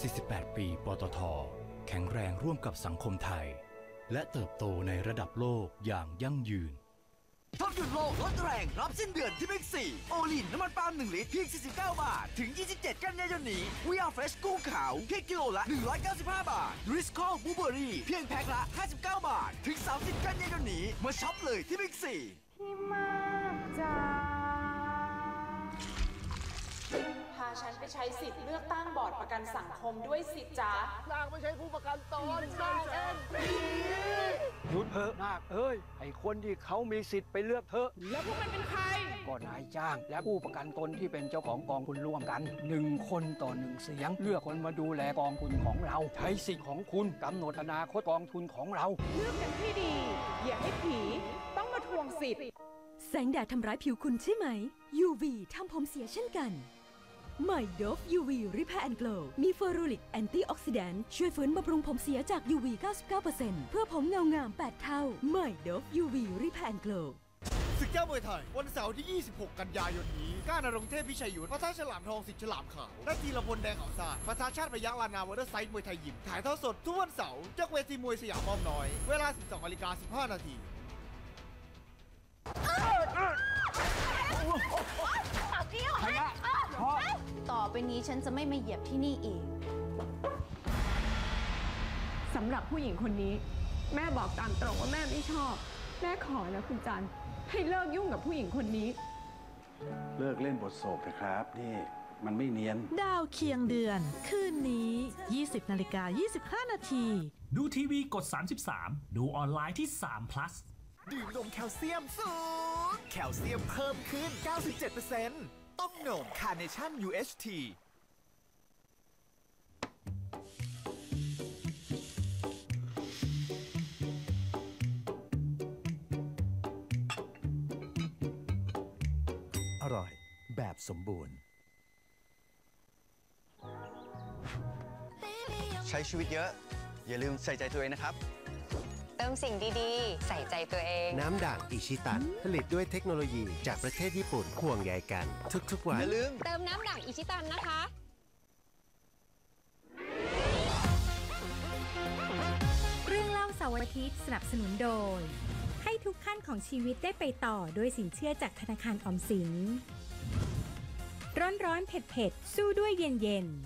48 ปีปตท.แข็งแรงร่วมกับสังคมไทยและเติบโตในระดับโลกอย่างยั่งยืนท็อปหยุดโลกลดแรงรับสิ้นเดือนที่บิ๊กซีโอลินน้ำมันปาล์ม1 ลิตรเพียง49 บาทถึง 27 กันยายนนี้ We Are Fresh กุ้งขาวเพียงกิโลละ195 บาท Driscoll Blueberry เพียงแพ็คละ59 บาทถึง 30 กันยายนนี้มาช็อปเลยที่บิ๊กซีพี่มากจ้าพาฉันไปใช้สิทธิ์เลือกตั้งบอร์ดประกันสังคมด้วยสิจ้านางไม่ใช่ผู้ประกันตนนางเองหยุดเถอะนาคเอ้ยไอ้คนที่เขามีสิทธิ์ไปเลือกเถอะแล้วพวกมันเป็นใครก็นายจ้างและผู้ประกันตนที่เป็นเจ้าของกองทุนร่วมกัน1 คนต่อ 1 เสียงเลือกคนมาดูแลกองทุนของเราใช้สิทธิ์ของคุณกำหนดอนาคตกองทุนของเราเลือกกันให้ดีอย่าให้ผีต้องมาทวงสิทธิ์แสงแดดทำร้ายผิวคุณใช่ไหม UV ทำผมเสียเช่นกันใหม่ Dove UV Repair and Glow มีเฟอรูริกแอนตี้ออกซิแดนต์ช่วยฟื้นบำรุงผมเสียจาก UV 99% เพื่อผมเงางาม 8 เท่าใหม่ Dove UV Repair and Glow ศึกเจ้ามวยไทยวันเสาร์ที่ 26 กันยายนนี้ก้านณรงค์เทพพิชัยยุทธปะทะฉลามทองสิทธิ์ฉลามขาวและธีรพลแดงเขาสาดปะทะชาติพยัคฆ์ลานาวอเตอร์ไซด์มวยไทยยิมถ่ายทอดสดทุกวันเสาร์จากเวทีมวยสยามอ้อมน้อยเวลา 12:15 นาทีต่อไปนี้ฉันจะไม่มาเหยียบที่นี่อีกสำหรับผู้หญิงคนนี้แม่บอกตามตรงว่าแม่ไม่ชอบแม่ขอแล้วคุณจันให้เลิกยุ่งกับผู้หญิงคนนี้เลิกเล่นบทโศกเถอะครับนี่มันไม่เนียนดาวเคียงเดือนคืนนี้ 20:25 นาทีดูทีวีกด33ดูออนไลน์ที่3 plus ดื่มนมแคลเซียมสูงแคลเซียมเพิ่มขึ้น 97%ต้มนมคาร์เนชั่น UHT อร่อยแบบสมบูรณ์ใช้ชีวิตเยอะอย่าลืมใส่ใจตัวเองนะครับเติมสิ่งดีๆใส่ใจตัวเองน้ำด่างอิชิตันผลิตด้วยเทคโนโลยีจากประเทศญี่ปุ่นห่วงใยกันทุกๆวันอย่าลืมเติมน้ำด่างอิชิตันนะคะเรื่องเล่าเสาร์อาทิตย์สนับสนุนโดยให้ทุกขั้นของชีวิตได้ไปต่อด้วยสินเชื่อจากธนาคารออมสินร้อนๆเผ็ดๆสู้ด้วยเย็น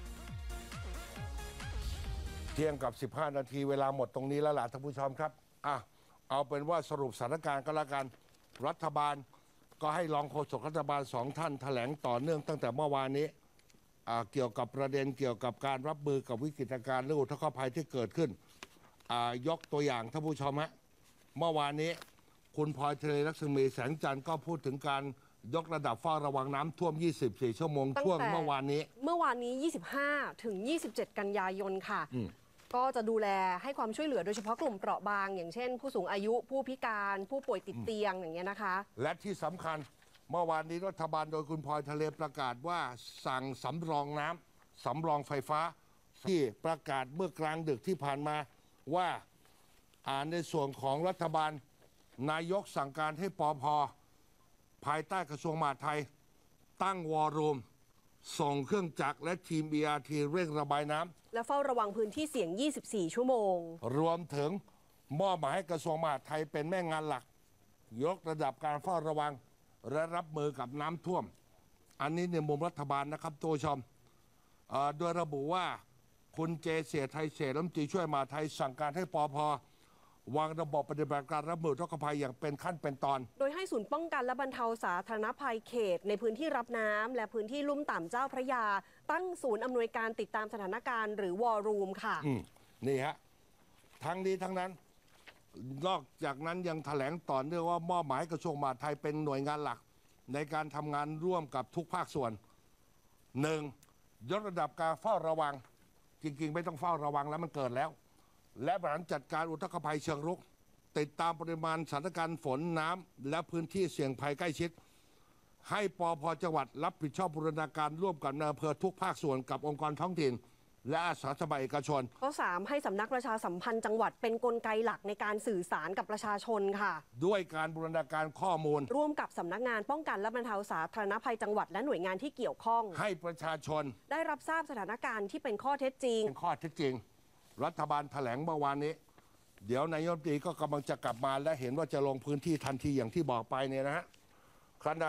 เที่ยงกับ15 นาทีเวลาหมดตรงนี้แล้วล่ะท่านผู้ชมครับเอาเป็นว่าสรุปสถานการณ์ก็แล้วกันรัฐบาลก็ให้รองโฆษกรัฐบาล2 ท่านแถลงต่อเนื่องตั้งแต่เมื่อวานนี้เกี่ยวกับประเด็นเกี่ยวกับการรับมือกับวิกฤตการณ์และอุทกภัยที่เกิดขึ้นยกตัวอย่างท่านผู้ชมฮะเมื่อวานนี้คุณพลอยทะเลรัศมีแสงจันทร์ก็พูดถึงการยกระดับเฝ้าระวังน้ำท่วม24 ชั่วโมงช่วงเมื่อวานนี้ 25 ถึง 27 กันยายนค่ะก็จะดูแลให้ความช่วยเหลือโดยเฉพาะกลุ่มเปราะบางอย่างเช่นผู้สูงอายุผู้พิการผู้ป่วยติดเตียงอย่างเงี้ยนะคะและที่สำคัญเมื่อวานนี้รัฐบาลโดยคุณพลอยทะเลประกาศว่าสั่งสำรองน้ำสำรองไฟฟ้าที่ประกาศเมื่อกลางดึกที่ผ่านมาว่าในส่วนของรัฐบาลนายกสั่งการให้ปภ.ภายใต้กระทรวงมหาดไทยตั้งวอร์รูมส่งเครื่องจักรและทีม BRT เร่งระบายน้ำและเฝ้าระวังพื้นที่เสี่ยง24 ชั่วโมงรวมถึงมอบหมายให้กระทรวงมหาดไทยเป็นแม่งานหลักยกระดับการเฝ้าระวังและรับมือกับน้ำท่วมอันนี้ในมุมรัฐบาลนะครับตัวชมโดยระบุว่าคุณเจเสียไทยเสรัฐมนตรีช่วยมหาดไทยสั่งการให้ปภ.วางระบบปฏิบัติการรับมืออุทกภัยอย่างเป็นขั้นเป็นตอนโดยให้ศูนย์ป้องกันและบรรเทาสาธารณภัยเขตในพื้นที่รับน้ำและพื้นที่ลุ่มต่ำเจ้าพระยาตั้งศูนย์อำนวยการติดตามสถานการณ์หรือวอร์รูมค่ะนี่ฮะทั้งนี้ทั้งนั้นนอกจากนั้นยังแถลงต่อเนื่องว่ามอบหมายกระทรวงมหาดไทยเป็นหน่วยงานหลักในการทำงานร่วมกับทุกภาคส่วน 1. ยกระดับการเฝ้าระวังจริงๆไม่ต้องเฝ้าระวังแล้วมันเกิดแล้วและบริหารจัดการอุทกภัยเชิงรุกติดตามปริมาณสถานการณ์ฝนน้ำและพื้นที่เสี่ยงภัยใกล้ชิดให้ปภ.จังหวัดรับผิดชอบบูรณาการร่วมกับนายอำเภอทุกภาคส่วนกับองค์กรท้องถิ่นและอาสาสมัครเอกชนข้อ 3 ให้สำนักประชาสัมพันธ์จังหวัดเป็นกลไกหลักในการสื่อสารกับประชาชนค่ะด้วยการบูรณาการข้อมูลร่วมกับสำนักงานป้องกันและบรรเทาสาธารณภัยจังหวัดและหน่วยงานที่เกี่ยวข้องให้ประชาชนได้รับทราบสถานการณ์ที่เป็นข้อเท็จจริงรัฐบาลแถลงเมื่อวานนี้เดี๋ยวนายกรัฐมนตรีก็กำลังจะกลับมาและเห็นว่าจะลงพื้นที่ทันทีอย่างที่บอกไปเนี่ยนะฮะ